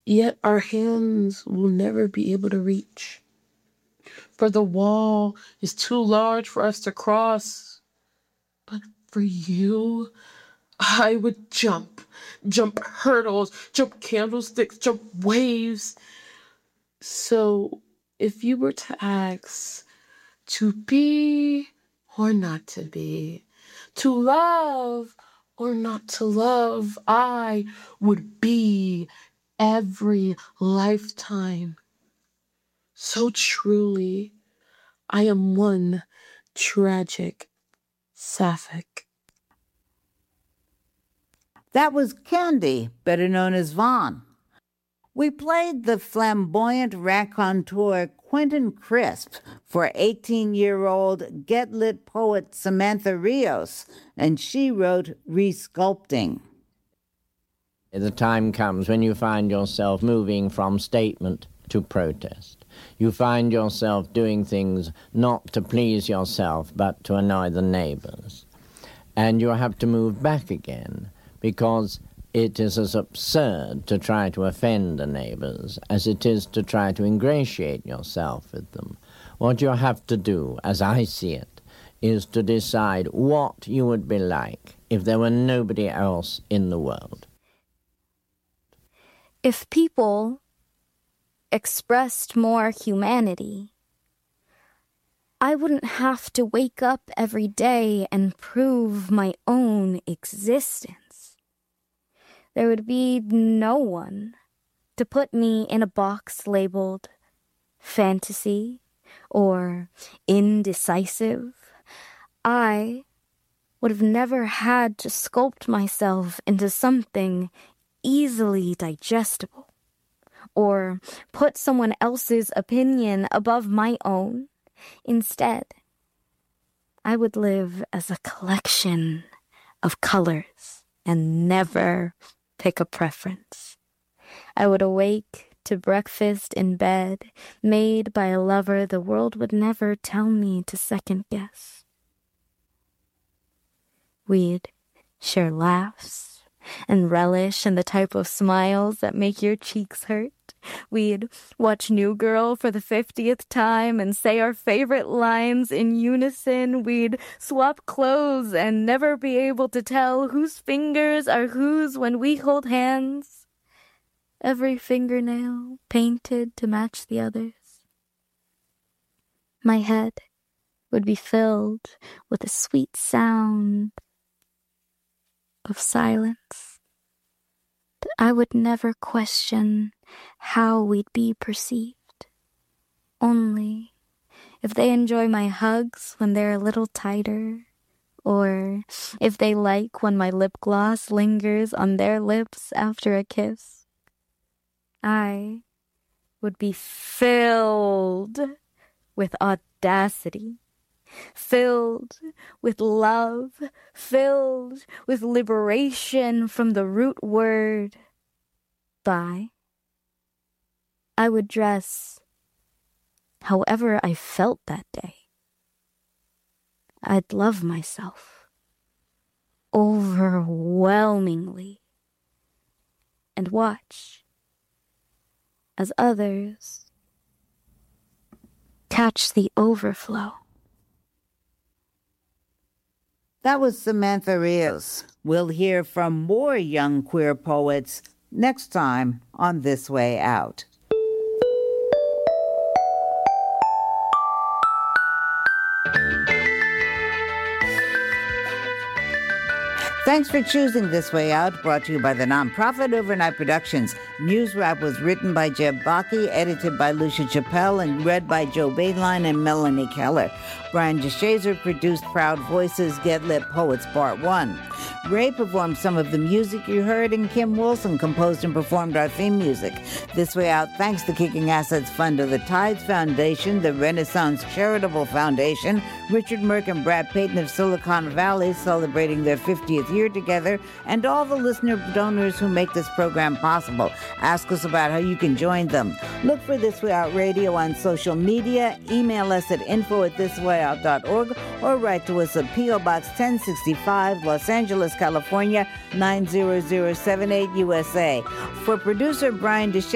Yet our hands will never be able to reach. For the wall is too large for us to cross. But for you, I would jump hurdles, jump candlesticks, jump waves. So if you were to ask to be or not to be, to love or not to love, I would be every lifetime. So truly, I am one tragic sapphic. That was Candy, better known as Vaughn. We played the flamboyant raconteur Quentin Crisp for 18-year-old Get Lit poet Samantha Rios, and she wrote Resculpting. The time comes when you find yourself moving from statement to protest. You find yourself doing things not to please yourself, but to annoy the neighbors. And you have to move back again, because it is as absurd to try to offend the neighbors as it is to try to ingratiate yourself with them. What you have to do, as I see it, is to decide what you would be like if there were nobody else in the world. If people expressed more humanity, I wouldn't have to wake up every day and prove my own existence. There would be no one to put me in a box labeled fantasy or indecisive. I would have never had to sculpt myself into something easily digestible or put someone else's opinion above my own. Instead, I would live as a collection of colors and never pick a preference. I would awake to breakfast in bed, made by a lover the world would never tell me to second guess. We'd share laughs and relish in the type of smiles that make your cheeks hurt. We'd watch New Girl for the 50th time and say our favorite lines in unison. We'd swap clothes and never be able to tell whose fingers are whose when we hold hands. Every fingernail painted to match the others. My head would be filled with the sweet sound of silence. But I would never question how we'd be perceived. Only if they enjoy my hugs when they're a little tighter, or if they like when my lip gloss lingers on their lips after a kiss, I would be filled with audacity, filled with love, filled with liberation from the root word bi. I would dress however I felt that day. I'd love myself overwhelmingly and watch as others catch the overflow. That was Samantha Rios. We'll hear from more young queer poets next time on This Way Out. Thanks for choosing This Way Out, brought to you by the nonprofit Overnight Productions. News Wrap was written by Jeb Baki, edited by Lucia Chappelle, and read by Joe Bainline and Melanie Keller. Brian DeShazer produced Proud Voices, Get Lit Poets Part 1. Ray performed some of the music you heard, and Kim Wilson composed and performed our theme music. This Way Out thanks the Kicking Assets Fund of the Tides Foundation, the Renaissance Charitable Foundation, Richard Merck and Brad Payton of Silicon Valley celebrating their 50th year together, and all the listener donors who make this program possible. Ask us about how you can join them. Look for This Way Out Radio on social media, email us at info@thiswayout.org, or write to us at P.O. Box 1065, Los Angeles, California, 90078 USA. For producer Brian DeShazer,